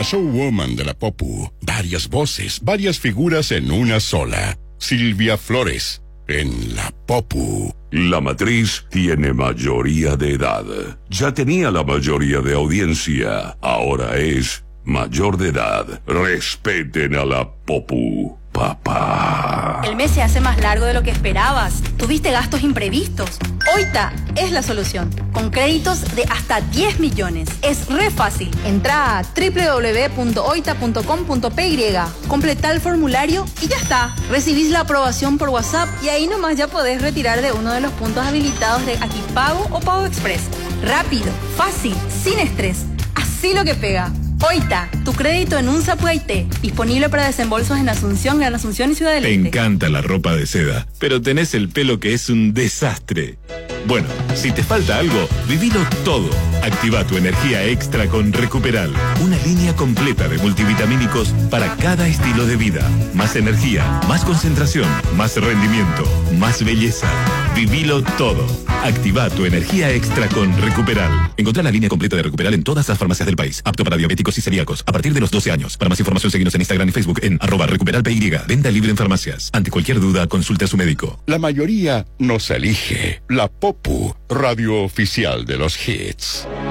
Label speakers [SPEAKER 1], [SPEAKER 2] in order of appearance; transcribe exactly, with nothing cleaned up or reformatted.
[SPEAKER 1] showwoman de la Popu. Varias voces, varias figuras en una sola. Silvia Flores, en la Popu.
[SPEAKER 2] La matriz tiene mayoría de edad. Ya tenía la mayoría de audiencia. Ahora es mayor de edad. Respeten a la Popu, papá.
[SPEAKER 3] El mes se hace más largo de lo que esperabas. Tuviste gastos imprevistos. Oita es la solución. Con créditos de hasta diez millones. Es re fácil. Entra a doble u doble u doble u punto oita punto com punto p y, completa el formulario y ya está. Recibís la aprobación por WhatsApp y ahí nomás ya podés retirar de uno de los puntos habilitados de Aquí Pago o Pago Express. Rápido, fácil, sin estrés. Así lo que pega. Oita, tu crédito en un Zapuaité. Disponible para desembolsos en Asunción, Gran Asunción y Ciudad del
[SPEAKER 4] Te
[SPEAKER 3] Este.
[SPEAKER 4] encanta la ropa de seda, pero tenés el pelo que es un desastre. Bueno, si te falta algo, vivilo todo. Activa tu energía extra con Recuperal. Una línea completa de multivitamínicos para cada estilo de vida. Más energía, más concentración, más rendimiento, más belleza. Vivilo todo. Activa tu energía extra con Recuperal. Encontrá la línea completa de Recuperal en todas las farmacias del país. Apto para diabéticos y celíacos a partir de los doce años. Para más información, seguinos en Instagram y Facebook en arroba recuperalpy. Venta libre en farmacias. Ante cualquier duda, consulte a su médico.
[SPEAKER 1] La mayoría nos elige. La Popu, radio oficial de los hits.